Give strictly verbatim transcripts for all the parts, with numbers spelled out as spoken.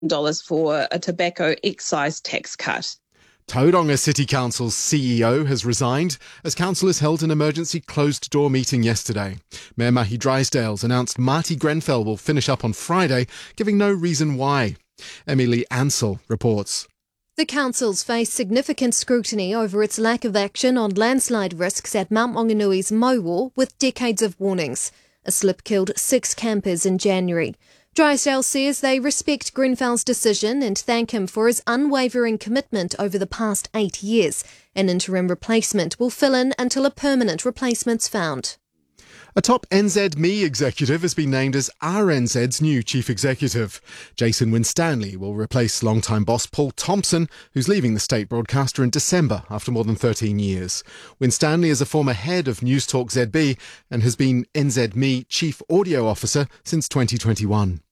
dollars for a tobacco excise tax cut. Tauranga City Council's C E O has resigned as councillors held an emergency closed-door meeting yesterday. Mayor Mahi Drysdale's announced Marty Grenfell will finish up on Friday, giving no reason why. Emily Ansell reports. The council's faced significant scrutiny over its lack of action on landslide risks at Mount Mauganui's Mowal with decades of warnings. A slip killed six campers in January. Drysdale says they respect Grenfell's decision and thank him for his unwavering commitment over the past eight years. An interim replacement will fill in until a permanent replacement's found. A top N Z M E executive has been named as R N Z's new chief executive. Jason Winstanley will replace longtime boss Paul Thompson, who's leaving the state broadcaster in December after more than thirteen years. Winstanley is a former head of Newstalk Z B and has been N Z M E chief audio officer since twenty twenty-one.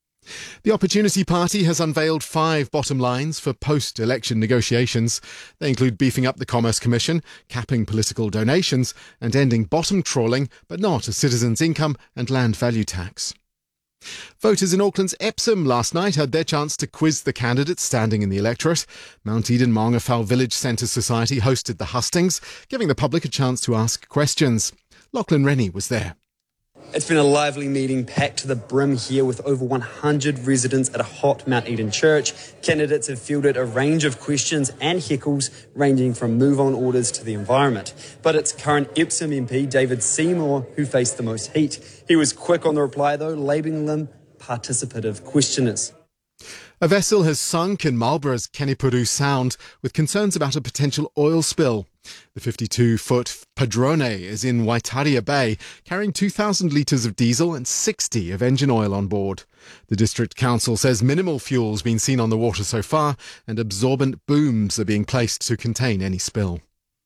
The Opportunity Party has unveiled five bottom lines for post-election negotiations. They include beefing up the Commerce Commission, capping political donations and ending bottom trawling, but not a citizen's income and land value tax. Voters in Auckland's Epsom last night had their chance to quiz the candidates standing in the electorate. Mount Eden Maungawhau Village Centre Society hosted the hustings, giving the public a chance to ask questions. Lachlan Rennie was there. It's been a lively meeting packed to the brim here with over one hundred residents at a hot Mount Eden church. Candidates have fielded a range of questions and heckles ranging from move-on orders to the environment. But it's current Epsom M P David Seymour who faced the most heat. He was quick on the reply though, labelling them participative questioners. A vessel has sunk in Marlborough's Kenepuru Sound with concerns about a potential oil spill. The fifty-two-foot Padrone is in Waitaria Bay, carrying two thousand litres of diesel and sixty of engine oil on board. The District Council says minimal fuel's been seen on the water so far and absorbent booms are being placed to contain any spill.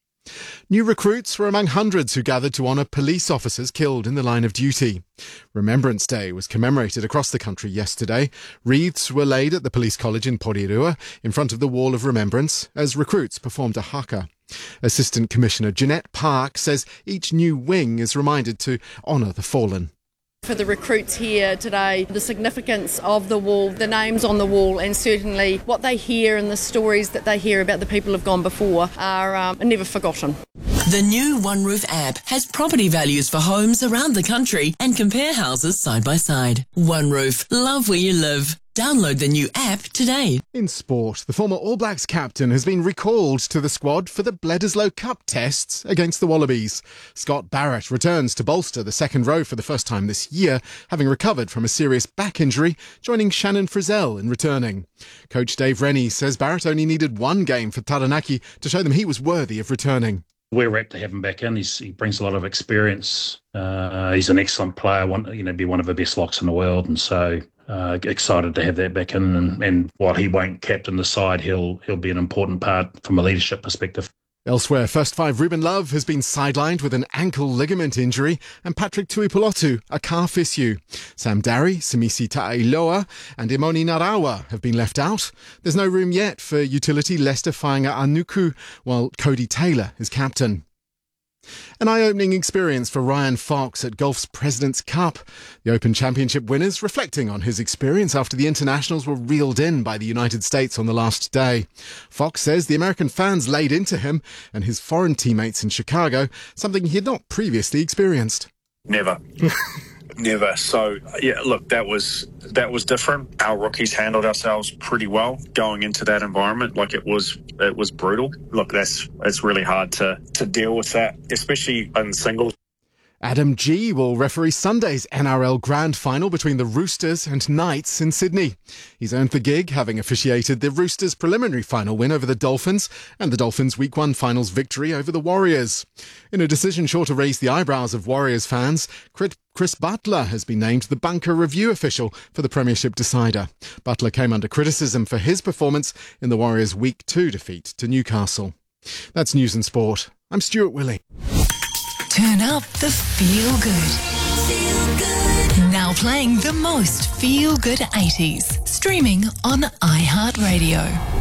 New recruits were among hundreds who gathered to honour police officers killed in the line of duty. Remembrance Day was commemorated across the country yesterday. Wreaths were laid at the Police College in Porirua in front of the Wall of Remembrance as recruits performed a haka. Assistant Commissioner Jeanette Park says each new wing is reminded to honour the fallen. For the recruits here today, the significance of the wall, the names on the wall, and certainly what they hear and the stories that they hear about the people who've gone before are um, never forgotten. The new OneRoof app has property values for homes around the country and compare houses side by side. OneRoof, love where you live. Download the new app today. In sport, the former All Blacks captain has been recalled to the squad for the Bledisloe Cup tests against the Wallabies. Scott Barrett returns to bolster the second row for the first time this year, having recovered from a serious back injury, joining Shannon Frizzell in returning. Coach Dave Rennie says Barrett only needed one game for Taranaki to show them he was worthy of returning. We're rapt to have him back in. He's, he brings a lot of experience. Uh, he's an excellent player, one, you know, be one of the best locks in the world, and so uh, excited to have that back in. And, and while he won't captain the side, he'll he'll be an important part from a leadership perspective. Elsewhere, first five Ruben Love has been sidelined with an ankle ligament injury and Patrick Tuipulotu a calf issue. Sam Darry, Simisi Ta'ailoa and Imoni Narawa have been left out. There's no room yet for utility Lester Fainga Anuku, while Cody Taylor is captain. An eye-opening experience for Ryan Fox at golf's President's Cup. The Open Championship winners reflecting on his experience after the internationals were reeled in by the United States on the last day. Fox says the American fans laid into him and his foreign teammates in Chicago, something he had not previously experienced. Never. Never. So, yeah, look, that was that was different. Our rookies handled ourselves pretty well going into that environment. Like, it was it was brutal. Look, that's it's really hard to, to deal with that, especially in singles. Adam Gee will referee Sunday's N R L Grand Final between the Roosters and Knights in Sydney. He's earned the gig, having officiated the Roosters' preliminary final win over the Dolphins and the Dolphins' Week one finals victory over the Warriors. In a decision sure to raise the eyebrows of Warriors fans, Chris Butler has been named the bunker review official for the Premiership decider. Butler came under criticism for his performance in the Warriors' Week two defeat to Newcastle. That's News and Sport. I'm Stuart Willie. Turn up the feel good. Feel good. Now playing the most feel good eighties. Streaming on iHeartRadio.